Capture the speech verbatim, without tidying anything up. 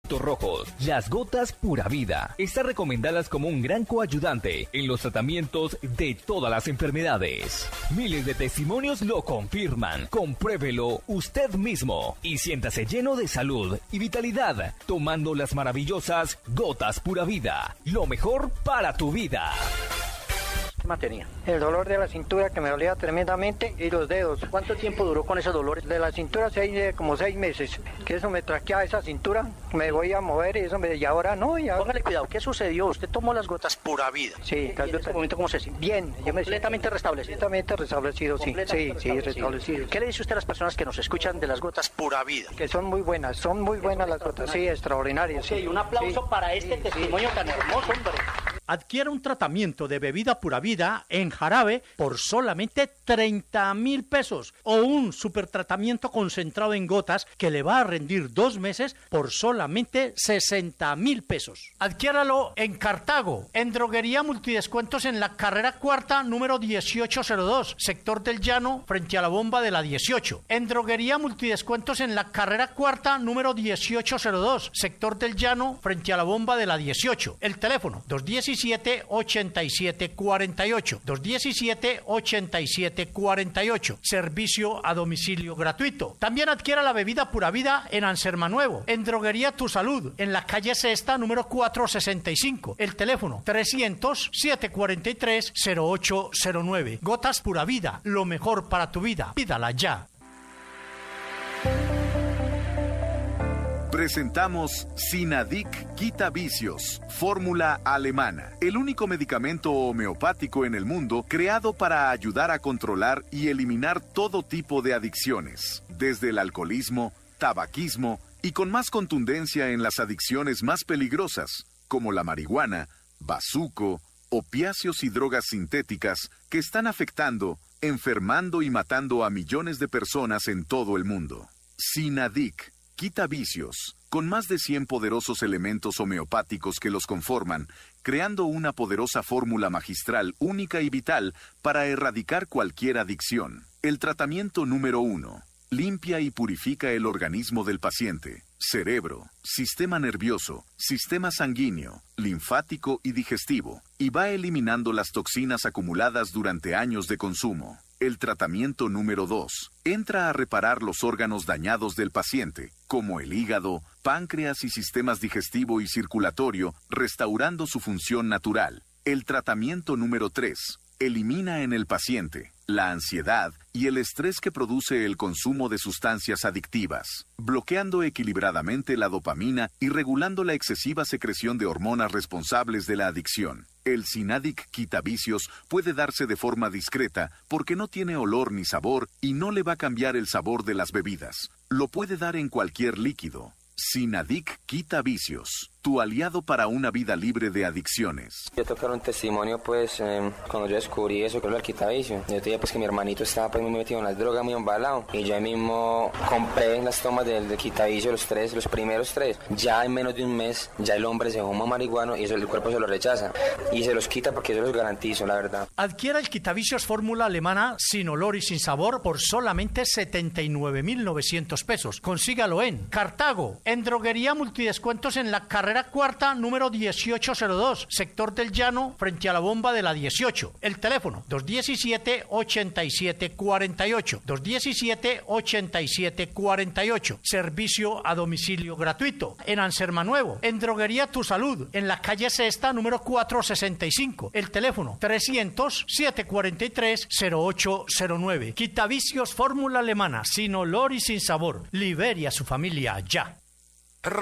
Rojos. Las gotas pura vida están recomendadas como un gran coayudante en los tratamientos de todas las enfermedades. Miles de testimonios lo confirman. Compruébelo usted mismo y siéntase lleno de salud y vitalidad tomando las maravillosas gotas pura vida. Lo mejor para tu vida. Tenía el dolor de la cintura que me dolía tremendamente y los dedos. ¿Cuánto tiempo duró con esos dolores? De la cintura seis, como seis meses, que eso me traqueaba esa cintura, me voy a mover y eso me, y ahora no. Y ahora... Póngale cuidado, ¿qué sucedió? Usted tomó las gotas pura vida. Sí. ¿Y en este momento cómo se siente? Bien. Yo me completamente restablecido. Completamente restablecido, sí. Completamente sí, restablecido. sí, restablecido. ¿Qué le dice usted a las personas que nos escuchan de las gotas pura vida? Que son muy buenas, son muy buenas las gotas, sí, extraordinarias. Sí, un aplauso sí, para este sí, testimonio sí. tan hermoso, hombre. Adquiera un tratamiento de bebida pura vida en jarabe por solamente treinta mil pesos o un supertratamiento concentrado en gotas que le va a rendir dos meses por solamente sesenta mil pesos. Adquiéralo en Cartago, en Droguería Multidescuentos en la carrera cuarta número dieciocho cero dos, sector del Llano, frente a la bomba de la dieciocho. En Droguería Multidescuentos en la carrera cuarta número dieciocho cero dos, sector del Llano, frente a la bomba de la dieciocho. El teléfono dos uno siete, ochenta y siete cuarenta y ocho, dos uno siete, ochenta y siete cuarenta y ocho. Servicio a domicilio gratuito. También adquiera la bebida pura vida en Anserma Nuevo, en Droguería Tu Salud, en la calle Sexta número cuatrocientos sesenta y cinco. El teléfono trescientos, setecientos cuarenta y tres, cero ocho cero nueve. Gotas pura vida, lo mejor para tu vida. Pídala ya. Presentamos Sinadic Quita Vicios, fórmula alemana, el único medicamento homeopático en el mundo creado para ayudar a controlar y eliminar todo tipo de adicciones, desde el alcoholismo, tabaquismo y con más contundencia en las adicciones más peligrosas, como la marihuana, bazuco, opiáceos y drogas sintéticas que están afectando, enfermando y matando a millones de personas en todo el mundo. Sinadic Quita Vicios, con más de cien poderosos elementos homeopáticos que los conforman, creando una poderosa fórmula magistral única y vital para erradicar cualquier adicción. El tratamiento número uno. Limpia y purifica el organismo del paciente, cerebro, sistema nervioso, sistema sanguíneo, linfático y digestivo, y va eliminando las toxinas acumuladas durante años de consumo. El tratamiento número dos. Entra a reparar los órganos dañados del paciente, como el hígado, páncreas y sistemas digestivo y circulatorio, restaurando su función natural. El tratamiento número tres. Elimina en el paciente la ansiedad y el estrés que produce el consumo de sustancias adictivas, bloqueando equilibradamente la dopamina y regulando la excesiva secreción de hormonas responsables de la adicción. El Sinadic Quita Vicios puede darse de forma discreta porque no tiene olor ni sabor y no le va a cambiar el sabor de las bebidas. Lo puede dar en cualquier líquido. Sinadic Quita Vicios, tu aliado para una vida libre de adicciones. Yo tocar un testimonio, pues, eh, cuando yo descubrí eso, que era el quitavicio. Yo te dije, pues, que mi hermanito estaba pues, muy metido en las drogas, muy embalado. Y yo ahí mismo compré las tomas del de quitavicio, los tres, los primeros tres. Ya en menos de un mes, ya el hombre se fuma marihuana y eso el cuerpo se lo rechaza. Y se los quita porque yo los garantizo, la verdad. Adquiera el quitavicios fórmula alemana sin olor y sin sabor por solamente setenta y nueve mil novecientos pesos. Consígalo en Cartago, en Droguería Multidescuentos en la carrera cuarta número dieciocho cero dos, sector del Llano, frente a la bomba de la dieciocho. El teléfono dos uno siete, ochenta y siete cuarenta y ocho, dos uno siete, ochenta y siete cuarenta y ocho. Servicio a domicilio gratuito. En Anserma Nuevo, en Droguería Tu Salud, en la calle Sexta número cuatrocientos sesenta y cinco. El teléfono trescientos, setecientos cuarenta y tres, cero ocho cero nueve. Quitavicios fórmula alemana, sin olor y sin sabor. Libere a su familia ya.